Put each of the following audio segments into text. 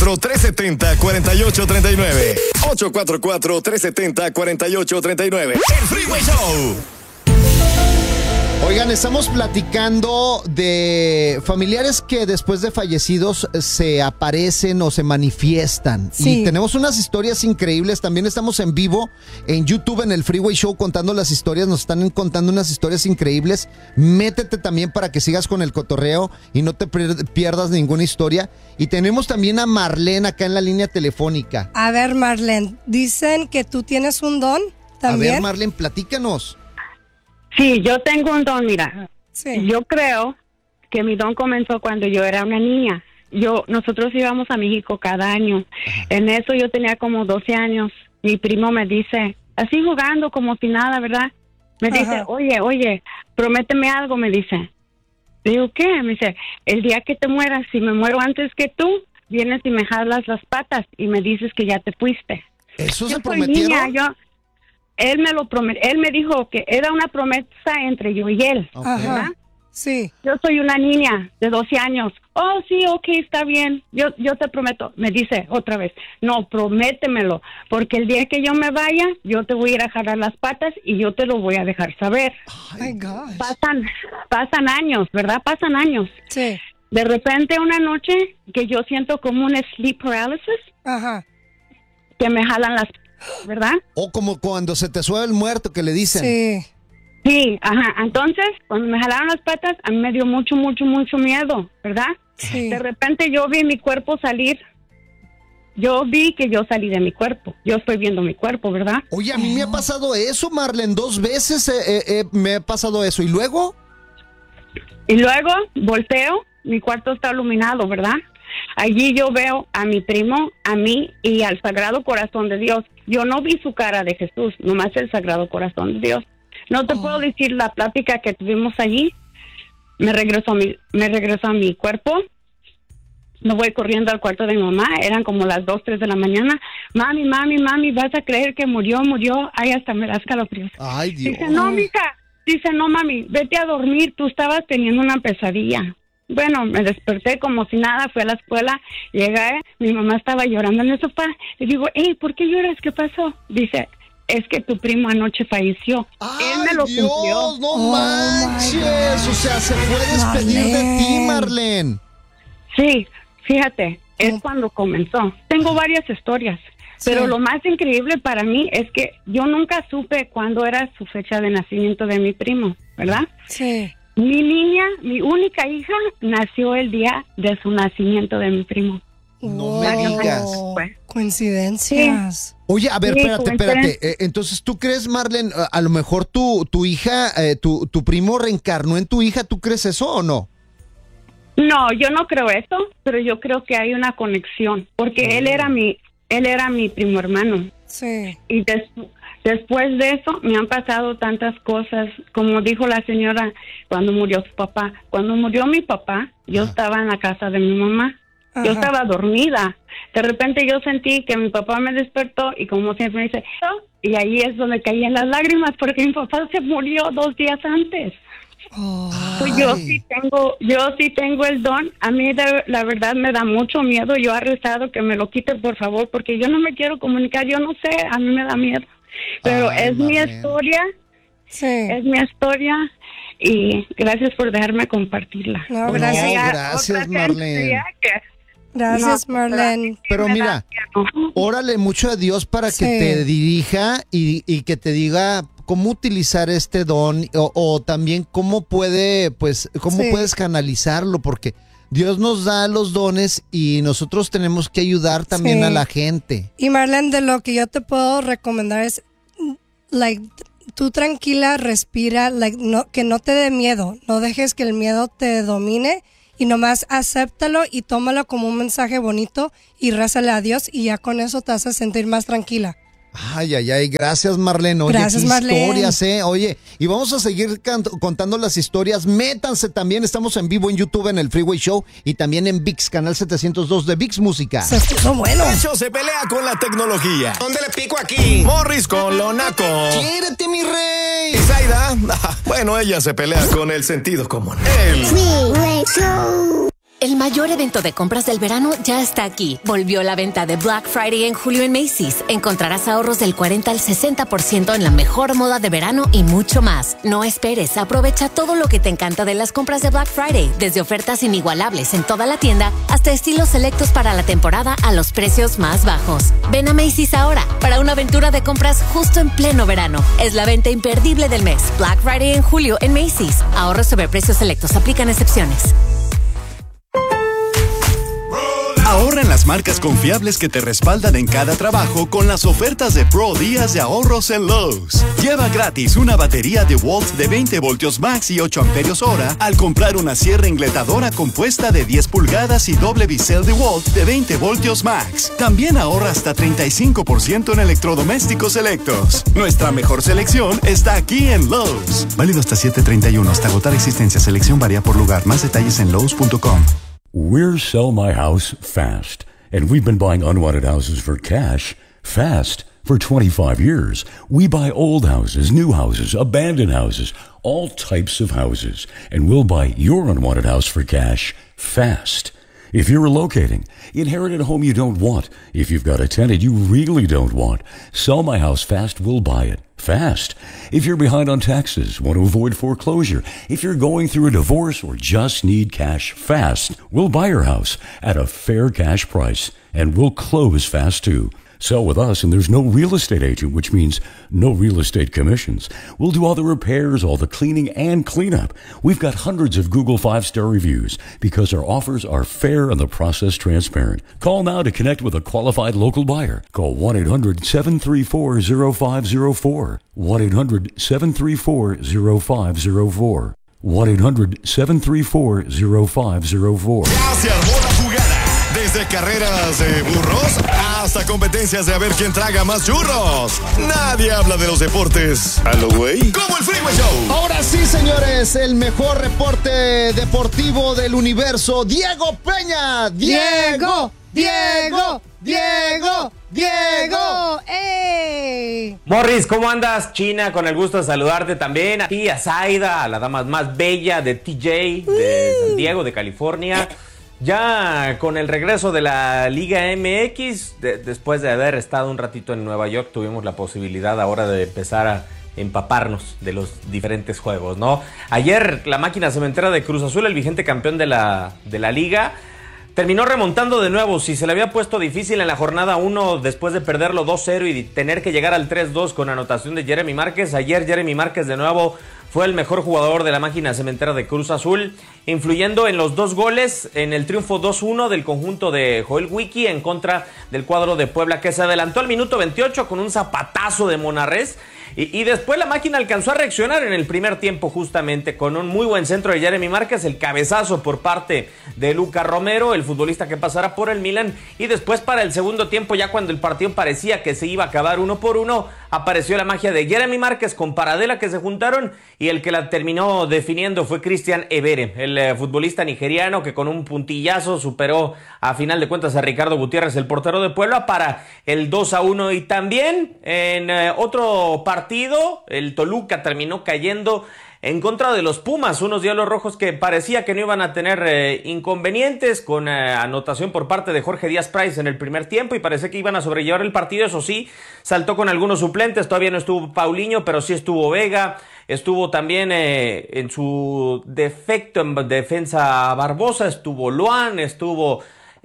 844-370-4839. 844-370-4839. El Freeway Show. Oigan, estamos platicando de familiares que después de fallecidos se aparecen o se manifiestan. Sí. Y tenemos unas historias increíbles. También estamos en vivo en YouTube, en el Freeway Show, contando las historias. Nos están contando unas historias increíbles. Métete también para que sigas con el cotorreo y no te pierdas ninguna historia. Y tenemos también a Marlene acá en la línea telefónica. A ver, Marlene, dicen que tú tienes un don también. A ver, Marlene, platícanos. Sí, yo tengo un don, mira. Sí. Yo creo que mi don comenzó cuando yo era una niña. Nosotros íbamos a México cada año. En eso yo tenía como 12 años. Mi primo me dice, así jugando como si nada, ¿verdad? Me dice, oye, prométeme algo, me dice. Digo, ¿qué? Me dice, el día que te mueras, si me muero antes que tú, vienes y me jalas las patas y me dices que ya te fuiste. ¿Eso Yo se soy prometieron? niña, él me lo prometió, él me dijo que era una promesa entre yo y él, ¿verdad? Ajá. Sí. Yo soy una niña de 12 años. Oh, sí, ok, está bien. Yo te prometo. Me dice otra vez, no, prométemelo, porque el día que yo me vaya, yo te voy a ir a jalar las patas y yo te lo voy a dejar saber. My gosh. Pasan años, ¿verdad? Pasan años. Sí. De repente una noche que yo siento como un sleep paralysis, Ajá. que me jalan las, ¿verdad? O como cuando se te sube el muerto que le dicen. Sí. Sí, ajá. Entonces, cuando me jalaron las patas, a mí me dio mucho miedo, ¿verdad? Sí. De repente yo vi mi cuerpo salir. Yo vi que yo salí de mi cuerpo. Yo estoy viendo mi cuerpo, ¿verdad? Oye, a mí me ha pasado eso, Marlene. 2 veces me ha pasado eso. ¿Y luego? Y luego volteo, mi cuarto está iluminado, ¿verdad? Allí yo veo a mi primo, a mí y al Sagrado Corazón de Dios. Yo no vi su cara de Jesús, nomás el Sagrado Corazón de Dios. No te puedo decir la plática que tuvimos allí. Me regresó a mi cuerpo. Me voy corriendo al cuarto de mi mamá. Eran como las 2, 3 de la mañana. Mami, ¿vas a creer que murió? Ay, hasta me da escalofríos. Ay, Dios. Dice, no, mija. Dice, no, mami, vete a dormir. Tú estabas teniendo una pesadilla. Bueno, me desperté como si nada. Fui a la escuela. Llegué. Mi mamá estaba llorando en el sofá. Le digo, hey, ¿por qué lloras? ¿Qué pasó? Dice, es que tu primo anoche falleció. Él me lo Dios, cumplió. no manches. O sea, se fue a despedir de ti, Marlene. Sí, fíjate, es cuando comenzó. Tengo varias historias, pero lo más increíble para mí es que yo nunca supe cuándo era su fecha de nacimiento de mi primo, ¿verdad? Sí. Mi niña, mi única hija, nació el día de su nacimiento de mi primo. No me digas. Coincidencias. Oye, a ver, Sí, espérate. Entonces, ¿tú crees, Marlene, a lo mejor tu hija, tu primo reencarnó en tu hija? ¿Tú crees eso o no? No, yo no creo eso, pero yo creo que hay una conexión, porque él era mi primo hermano. Sí. Y después de eso me han pasado tantas cosas, como dijo la señora cuando murió su papá. Cuando murió mi papá, yo estaba en la casa de mi mamá. Ajá. Yo estaba dormida. De repente yo sentí que mi papá me despertó y como siempre me dice, y ahí es donde caían las lágrimas porque mi papá se murió 2 días antes. Pues yo sí tengo el don. A mí la verdad me da mucho miedo. Yo he rezado que me lo quiten, por favor, porque yo no me quiero comunicar. Yo no sé, a mí me da miedo. Pero es mi historia. Sí. Es mi historia. Y gracias por dejarme compartirla. No, gracias. Gracias, Marlene. Gracias, Marlene. Pero mira, órale mucho a Dios para que te dirija y que te diga cómo utilizar este don o también cómo puedes canalizarlo, porque Dios nos da los dones y nosotros tenemos que ayudar también a la gente. Y Marlene, de lo que yo te puedo recomendar es, tú tranquila, respira, que no te dé miedo, no dejes que el miedo te domine y nomás acéptalo y tómalo como un mensaje bonito y rézale a Dios y ya con eso te vas a sentir más tranquila. Ay, gracias, Marlene. Oye, gracias, Marlene. Historias, Oye, y vamos a seguir contando las historias. Métanse también, estamos en vivo en YouTube en el Freeway Show y también en ViX, canal 702 de ViX Música. Se puso bueno. El show se pelea con la tecnología. ¿Dónde le pico aquí? Morris con lo naco. ¡Quiérete, mi rey! ¿Y Zaida? Bueno, ella se pelea con el sentido común. El Freeway Show. El mayor evento de compras del verano ya está aquí. Volvió la venta de Black Friday en julio en Macy's. Encontrarás ahorros del 40 al 60% en la mejor moda de verano y mucho más. No esperes, aprovecha todo lo que te encanta de las compras de Black Friday, desde ofertas inigualables en toda la tienda hasta estilos selectos para la temporada a los precios más bajos. Ven a Macy's ahora para una aventura de compras justo en pleno verano. Es la venta imperdible del mes. Black Friday en julio en Macy's. Ahorros sobre precios selectos. Aplican excepciones. Ahorra en las marcas confiables que te respaldan en cada trabajo con las ofertas de Pro Días de ahorros en Lowe's. Lleva gratis una batería DeWalt de 20 voltios max y 8 amperios hora al comprar una sierra engletadora compuesta de 10 pulgadas y doble bisel DeWalt de 20 voltios max. También ahorra hasta 35% en electrodomésticos selectos. Nuestra mejor selección está aquí en Lowe's. Válido hasta 7/31. Hasta agotar existencia. Selección varía por lugar. Más detalles en Lowe's.com. We're Sell My House Fast, and we've been buying unwanted houses for cash fast for 25 years. We buy old houses, new houses, abandoned houses, all types of houses, and we'll buy your unwanted house for cash fast. If you're relocating, inherit a home you don't want. If you've got a tenant you really don't want, Sell My House Fast will buy it fast. If you're behind on taxes, want to avoid foreclosure, if you're going through a divorce or just need cash fast, we'll buy your house at a fair cash price and we'll close fast too. Sell with us and there's no real estate agent, which means no real estate commissions. We'll do all the repairs, all the cleaning and cleanup. We've got hundreds of Google 5-star reviews because our offers are fair and the process transparent. Call now to connect with a qualified local buyer. Call 1-800-734-0504. 1-800-734-0504. 1-800-734-0504. Ya se armó la jugada. Desde carreras de burros hasta competencias de a ver quién traga más churros. Nadie habla de los deportes a lo güey como el Freeway Show. Ahora sí, señores, el mejor reporte deportivo del universo. Diego Peña. Diego. ¡Ey! Morris, ¿cómo andas? China, con el gusto de saludarte también. A ti, a Zaida, a la dama más bella de TJ, de San Diego, de California. Ya con el regreso de la Liga MX, después de haber estado un ratito en Nueva York, tuvimos la posibilidad ahora de empezar a empaparnos de los diferentes juegos, ¿no? Ayer la máquina cementera de Cruz Azul, el vigente campeón de la Liga, terminó remontando de nuevo. Si se le había puesto difícil en la jornada 1 después de perderlo 2-0 y tener que llegar al 3-2 con anotación de Jeremy Márquez, ayer Jeremy Márquez de nuevo fue el mejor jugador de la máquina cementera de Cruz Azul, influyendo en los 2 goles en el triunfo 2-1 del conjunto de Joel Wiki en contra del cuadro de Puebla, que se adelantó al minuto 28 con un zapatazo de Monarrés. Y después la máquina alcanzó a reaccionar en el primer tiempo justamente con un muy buen centro de Jeremy Márquez, el cabezazo por parte de Luca Romero, el futbolista que pasará por el Milan, y después para el segundo tiempo, ya cuando el partido parecía que se iba a acabar 1-1, apareció la magia de Jeremy Márquez con Paradela, que se juntaron, y el que la terminó definiendo fue Christian Ebere, el futbolista nigeriano que con un puntillazo superó a final de cuentas a Ricardo Gutiérrez, el portero de Puebla, para el 2-1. Y también en otro partido, el Toluca terminó cayendo en contra de los Pumas, unos Diablos Rojos que parecía que no iban a tener inconvenientes, con anotación por parte de Jorge Díaz Price en el primer tiempo, y parecía que iban a sobrellevar el partido. Eso sí, saltó con algunos suplentes, todavía no estuvo Paulinho, pero sí estuvo Vega, estuvo también en su defecto en defensa Barbosa, estuvo Luan, estuvo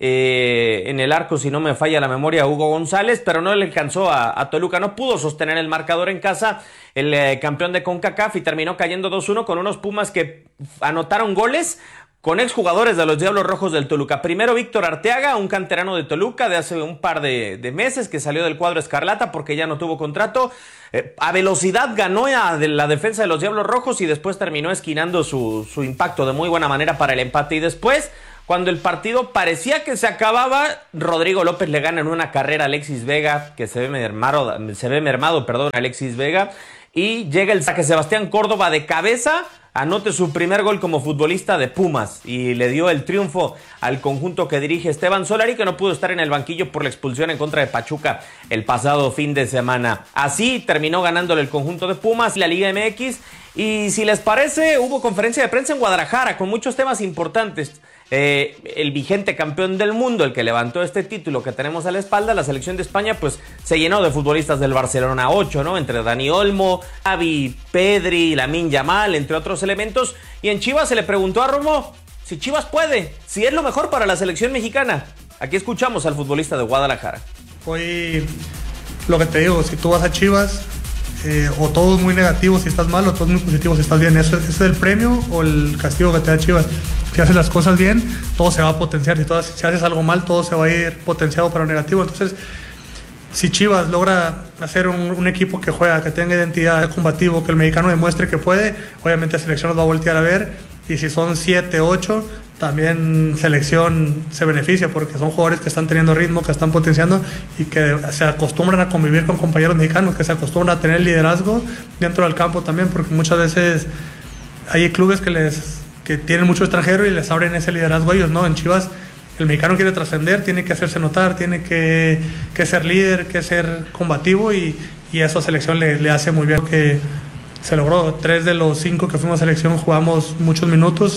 en el arco, si no me falla la memoria, Hugo González, pero no le alcanzó a Toluca, no pudo sostener el marcador en casa, el campeón de CONCACAF, y terminó cayendo 2-1 con unos Pumas que anotaron goles con exjugadores de los Diablos Rojos del Toluca. Primero Víctor Arteaga, un canterano de Toluca de hace un par de meses, que salió del cuadro escarlata porque ya no tuvo contrato. A velocidad ganó de la defensa de los Diablos Rojos y después terminó esquinando su impacto de muy buena manera para el empate. Y después, cuando el partido parecía que se acababa, Rodrigo López le gana en una carrera a Alexis Vega, que se ve mermado, Alexis Vega, y llega el saque. Sebastián Córdoba de cabeza anote su primer gol como futbolista de Pumas y le dio el triunfo al conjunto que dirige Esteban Solari, que no pudo estar en el banquillo por la expulsión en contra de Pachuca el pasado fin de semana. Así terminó ganándole el conjunto de Pumas la Liga MX. Y si les parece, hubo conferencia de prensa en Guadalajara con muchos temas importantes. el vigente campeón del mundo, el que levantó este título que tenemos a la espalda, la selección de España, pues se llenó de futbolistas del Barcelona 8, ¿no? Entre Dani Olmo, Xavi, Pedri, Lamine Yamal, entre otros elementos. Y en Chivas se le preguntó a Romo si Chivas puede, si es lo mejor para la selección mexicana. Aquí escuchamos al futbolista de Guadalajara. Hoy, lo que te digo, si tú vas a Chivas, o todo es muy negativo si estás mal, o todo es muy positivo si estás bien. ¿Eso es el premio o el castigo que te da Chivas? Si haces las cosas bien, todo se va a potenciar. Si haces algo mal, todo se va a ir potenciado para lo negativo. Entonces, si Chivas logra hacer un equipo que juega, que tenga identidad, combativo, que el mexicano demuestre que puede, obviamente la selección nos va a voltear a ver. Y si son 7, 8, también selección se beneficia porque son jugadores que están teniendo ritmo, que están potenciando y que se acostumbran a convivir con compañeros mexicanos, que se acostumbran a tener liderazgo dentro del campo también, porque muchas veces hay clubes que tienen mucho extranjero y les abren ese liderazgo a ellos, ¿no? En Chivas el mexicano quiere trascender, tiene que hacerse notar, tiene que ser líder, que ser combativo y eso a selección le hace muy bien que se logró. 3 de los 5 que fuimos a selección jugamos muchos minutos,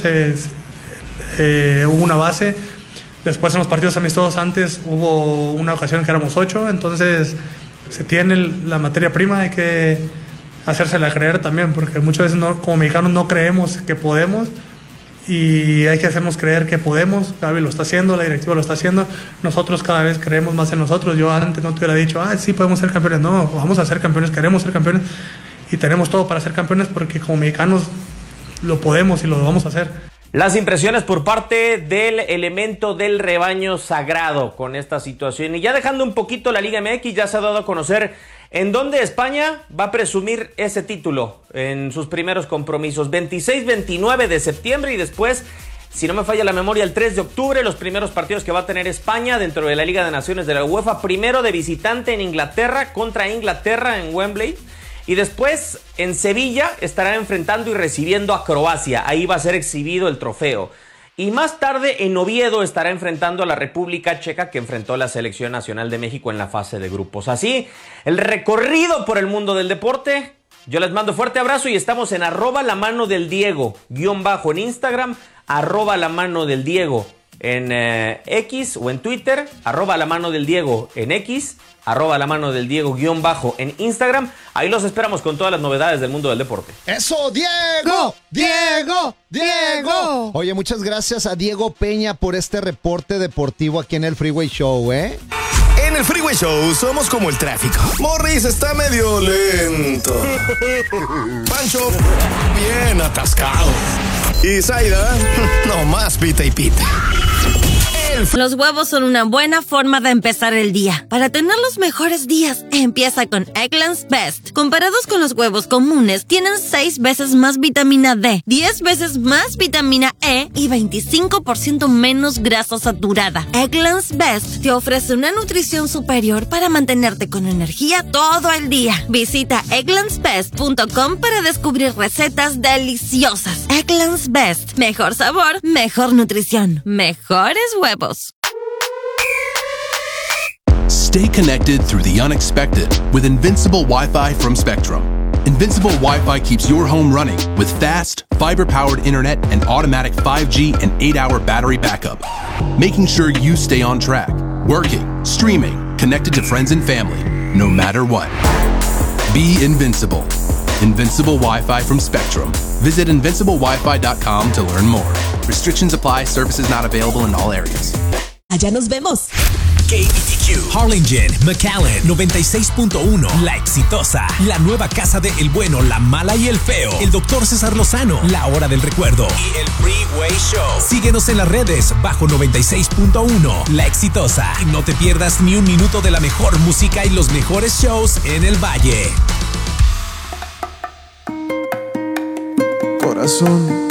hubo una base. Después en los partidos amistosos antes hubo una ocasión que éramos 8, entonces se tiene la materia prima, hay que hacérsela creer también, porque muchas veces como mexicanos no creemos que podemos y hay que hacernos creer que podemos. Gaby lo está haciendo, la directiva lo está haciendo, nosotros cada vez creemos más en nosotros. Yo antes no te hubiera dicho, sí podemos ser campeones, no, vamos a ser campeones, queremos ser campeones y tenemos todo para ser campeones porque como mexicanos lo podemos y lo vamos a hacer. Las impresiones por parte del elemento del rebaño sagrado con esta situación. Y ya dejando un poquito la Liga MX, ya se ha dado a conocer en dónde España va a presumir ese título en sus primeros compromisos. 26-29 de septiembre y después, si no me falla la memoria, el 3 de octubre, los primeros partidos que va a tener España dentro de la Liga de Naciones de la UEFA. Primero de visitante en Inglaterra, contra Inglaterra en Wembley. Y después en Sevilla estará enfrentando y recibiendo a Croacia. Ahí va a ser exhibido el trofeo. Y más tarde en Oviedo estará enfrentando a la República Checa, que enfrentó a la Selección Nacional de México en la fase de grupos. Así, el recorrido por el mundo del deporte. Yo les mando fuerte abrazo y estamos en @laManoDelDiego _ en Instagram, @laManoDelDiego en X o en Twitter, @laManoDelDiego en X, @laManoDelDiego _ en Instagram. Ahí los esperamos con todas las novedades del mundo del deporte. ¡Eso, Diego! ¡Diego! Oye, muchas gracias a Diego Peña por este reporte deportivo aquí en el Freeway Show, ¿eh? En el Freeway Show somos como el tráfico. Morris está medio lento. Pancho, bien atascado. Y Zaida, nomás pita y pita. Los huevos son una buena forma de empezar el día. Para tener los mejores días, empieza con Eggland's Best. Comparados con los huevos comunes, tienen 6 veces más vitamina D, 10 veces más vitamina E y 25% menos grasa saturada. Eggland's Best te ofrece una nutrición superior para mantenerte con energía todo el día. Visita egglandsbest.com para descubrir recetas deliciosas. Eggland's Best. Mejor sabor, mejor nutrición, mejores huevos. Stay connected through the unexpected with Invincible Wi-Fi from Spectrum. Invincible Wi-Fi keeps your home running with fast, fiber-powered internet and automatic 5G and 8-hour battery backup, making sure you stay on track, working, streaming, connected to friends and family, no matter what. Be invincible. Invincible Wi-Fi from Spectrum. Visit invinciblewifi.com to learn more. Restrictions apply. Services not available in all areas. Allá nos vemos. KBTQ, Harlingen, McAllen, 96.1, La Exitosa, la nueva casa de El Bueno, La Mala y El Feo, el Dr. César Lozano, La Hora del Recuerdo y el Freeway Show. Síguenos en las redes bajo 96.1, La Exitosa. Y no te pierdas ni un minuto de la mejor música y los mejores shows en el Valle. Corazón,